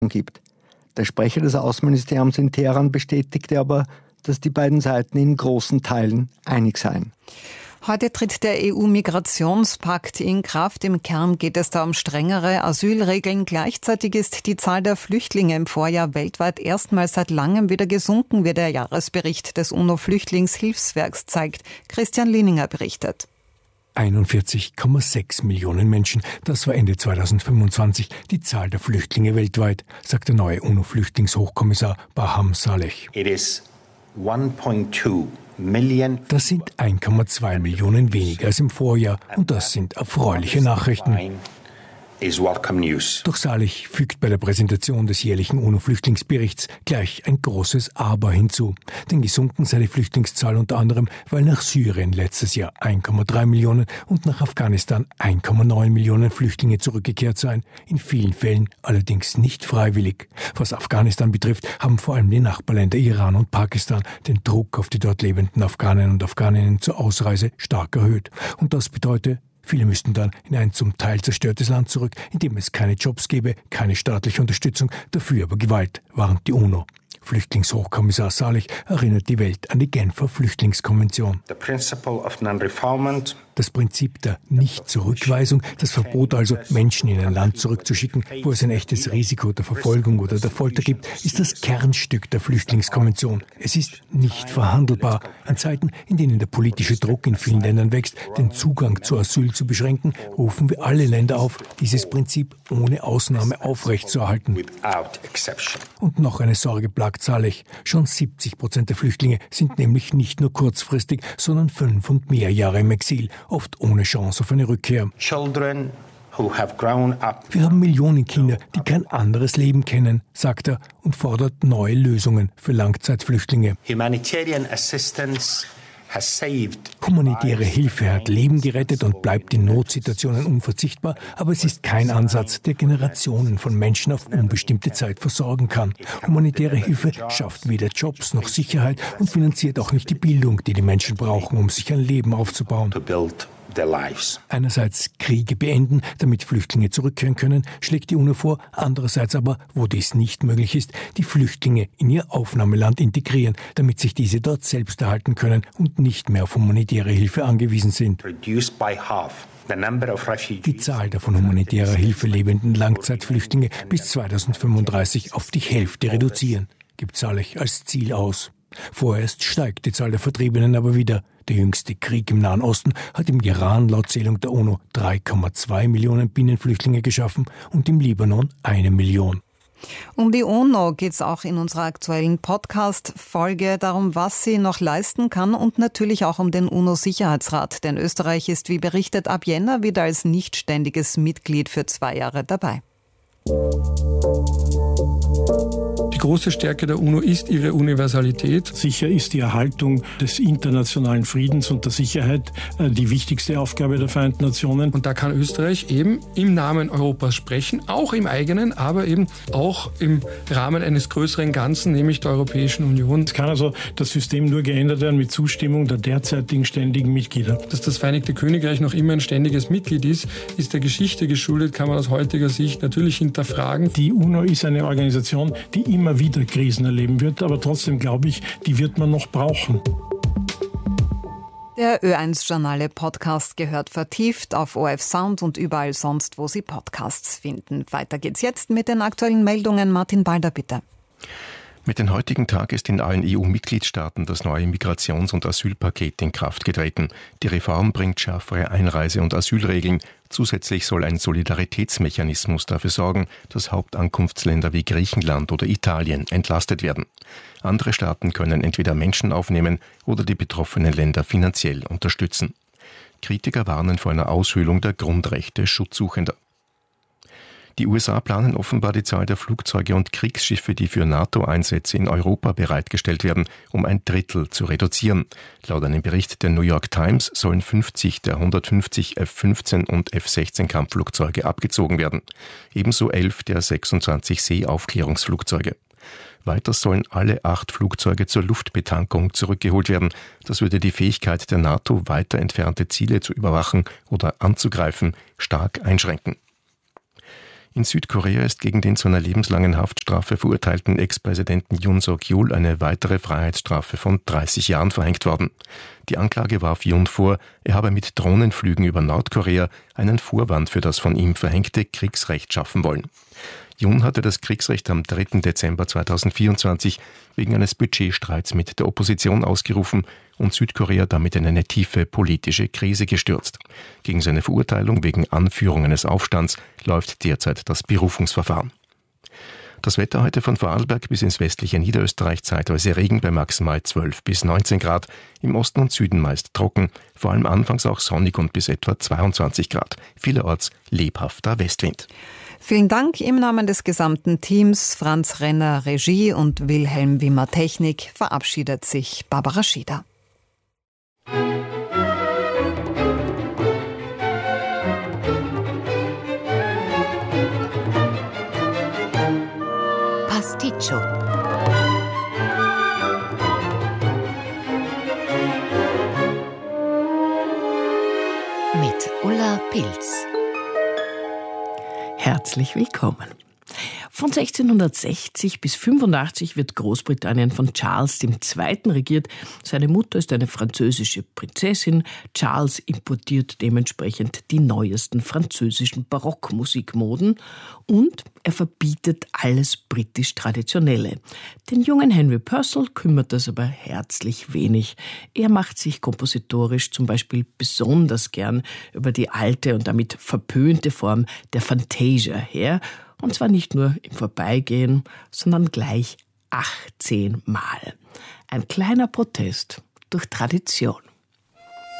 gibt. Der Sprecher des Außenministeriums in Teheran bestätigte aber, dass die beiden Seiten in großen Teilen einig seien. Heute tritt der EU-Migrationspakt in Kraft. Im Kern geht es da um strengere Asylregeln. Gleichzeitig ist die Zahl der Flüchtlinge im Vorjahr weltweit erstmals seit langem wieder gesunken, wie der Jahresbericht des UNO-Flüchtlingshilfswerks zeigt. Christian Lininger berichtet. 41,6 Millionen Menschen, das war Ende 2025 die Zahl der Flüchtlinge weltweit, sagt der neue UNO-Flüchtlingshochkommissar Barham Saleh. It is 1.2 million. Das sind 1,2 Millionen weniger als im Vorjahr und das sind erfreuliche Nachrichten. Doch Saleh fügt bei der Präsentation des jährlichen UNO-Flüchtlingsberichts gleich ein großes Aber hinzu. Denn gesunken sei die Flüchtlingszahl unter anderem, weil nach Syrien letztes Jahr 1,3 Millionen und nach Afghanistan 1,9 Millionen Flüchtlinge zurückgekehrt seien. In vielen Fällen allerdings nicht freiwillig. Was Afghanistan betrifft, haben vor allem die Nachbarländer Iran und Pakistan den Druck auf die dort lebenden Afghanen und Afghaninnen zur Ausreise stark erhöht. Und das bedeutet, viele müssten dann in ein zum Teil zerstörtes Land zurück, in dem es keine Jobs gäbe, keine staatliche Unterstützung, dafür aber Gewalt, warnt die UNO. Flüchtlingshochkommissar Saleh erinnert die Welt an die Genfer Flüchtlingskonvention. Das Prinzip der Nicht-Zurückweisung, das Verbot also, Menschen in ein Land zurückzuschicken, wo es ein echtes Risiko der Verfolgung oder der Folter gibt, ist das Kernstück der Flüchtlingskonvention. Es ist nicht verhandelbar. In Zeiten, in denen der politische Druck in vielen Ländern wächst, den Zugang zu Asyl zu beschränken, rufen wir alle Länder auf, dieses Prinzip ohne Ausnahme aufrechtzuerhalten. Und noch eine Sorge plagt Saleh. Schon 70% der Flüchtlinge sind nämlich nicht nur kurzfristig, sondern 5 und mehr Jahre im Exil, oft ohne Chance auf eine Rückkehr. Wir haben Millionen Kinder, die kein anderes Leben kennen, sagt er und fordert neue Lösungen für Langzeitflüchtlinge. Humanitäre Hilfe hat Leben gerettet und bleibt in Notsituationen unverzichtbar, aber es ist kein Ansatz, der Generationen von Menschen auf unbestimmte Zeit versorgen kann. Humanitäre Hilfe schafft weder Jobs noch Sicherheit und finanziert auch nicht die Bildung, die die Menschen brauchen, um sich ein Leben aufzubauen. Einerseits Kriege beenden, damit Flüchtlinge zurückkehren können, schlägt die UNO vor, andererseits aber, wo dies nicht möglich ist, die Flüchtlinge in ihr Aufnahmeland integrieren, damit sich diese dort selbst erhalten können und nicht mehr auf humanitäre Hilfe angewiesen sind. Die Zahl der von humanitärer Hilfe lebenden Langzeitflüchtlinge bis 2035 auf die Hälfte reduzieren, gibt Saleh als Ziel aus. Vorerst steigt die Zahl der Vertriebenen aber wieder. Der jüngste Krieg im Nahen Osten hat im Iran laut Zählung der UNO 3,2 Millionen Binnenflüchtlinge geschaffen und im Libanon 1 Million. Um die UNO geht es auch in unserer aktuellen Podcast-Folge darum, was sie noch leisten kann und natürlich auch um den UNO-Sicherheitsrat. Denn Österreich ist, wie berichtet, ab Jänner wieder als nichtständiges Mitglied für 2 Jahre dabei. Die große Stärke der UNO ist ihre Universalität. Sicher ist die Erhaltung des internationalen Friedens und der Sicherheit die wichtigste Aufgabe der Vereinten Nationen. Und da kann Österreich eben im Namen Europas sprechen, auch im eigenen, aber eben auch im Rahmen eines größeren Ganzen, nämlich der Europäischen Union. Es kann also das System nur geändert werden mit Zustimmung der derzeitigen ständigen Mitglieder. Dass das Vereinigte Königreich noch immer ein ständiges Mitglied ist der Geschichte geschuldet, kann man aus heutiger Sicht natürlich hinterfragen. Die UNO ist eine Organisation, die immer wieder Krisen erleben wird, aber trotzdem glaube ich, die wird man noch brauchen. Der Ö1 Journale Podcast gehört vertieft auf ORF Sound und überall sonst, wo Sie Podcasts finden. Weiter geht's jetzt mit den aktuellen Meldungen. Martin Balder, bitte. Mit dem heutigen Tag ist in allen EU-Mitgliedstaaten das neue Migrations- und Asylpaket in Kraft getreten. Die Reform bringt schärfere Einreise- und Asylregeln. Zusätzlich soll ein Solidaritätsmechanismus dafür sorgen, dass Hauptankunftsländer wie Griechenland oder Italien entlastet werden. Andere Staaten können entweder Menschen aufnehmen oder die betroffenen Länder finanziell unterstützen. Kritiker warnen vor einer Aushöhlung der Grundrechte Schutzsuchender. Die USA planen offenbar die Zahl der Flugzeuge und Kriegsschiffe, die für NATO-Einsätze in Europa bereitgestellt werden, um 1/3 zu reduzieren. Laut einem Bericht der New York Times sollen 50 der 150 F-15 und F-16 Kampfflugzeuge abgezogen werden. Ebenso 11 der 26 Seeaufklärungsflugzeuge. Weiter sollen alle 8 Flugzeuge zur Luftbetankung zurückgeholt werden. Das würde die Fähigkeit der NATO, weiter entfernte Ziele zu überwachen oder anzugreifen, stark einschränken. In Südkorea ist gegen den zu einer lebenslangen Haftstrafe verurteilten Ex-Präsidenten Yoon Suk-yeol eine weitere Freiheitsstrafe von 30 Jahren verhängt worden. Die Anklage warf Yoon vor, er habe mit Drohnenflügen über Nordkorea einen Vorwand für das von ihm verhängte Kriegsrecht schaffen wollen. Yoon hatte das Kriegsrecht am 3. Dezember 2024 wegen eines Budgetstreits mit der Opposition ausgerufen und Südkorea damit in eine tiefe politische Krise gestürzt. Gegen seine Verurteilung wegen Anführung eines Aufstands läuft derzeit das Berufungsverfahren. Das Wetter heute von Vorarlberg bis ins westliche Niederösterreich, zeitweise Regen bei maximal 12 bis 19 Grad, im Osten und Süden meist trocken, vor allem anfangs auch sonnig und bis etwa 22 Grad. Vielerorts lebhafter Westwind. Vielen Dank im Namen des gesamten Teams. Franz Renner Regie und Wilhelm Wimmer Technik, verabschiedet sich Barbara Schieder. Pasticcio mit Ulla Pilz. Herzlich willkommen. Von 1660 bis 85 wird Großbritannien von Charles II. Regiert. Seine Mutter ist eine französische Prinzessin. Charles importiert dementsprechend die neuesten französischen Barockmusikmoden und er verbietet alles britisch-traditionelle. Den jungen Henry Purcell kümmert das aber herzlich wenig. Er macht sich kompositorisch zum Beispiel besonders gern über die alte und damit verpönte Form der Fantasia her. Und zwar nicht nur im Vorbeigehen, sondern gleich 18 Mal. Ein kleiner Protest durch Tradition.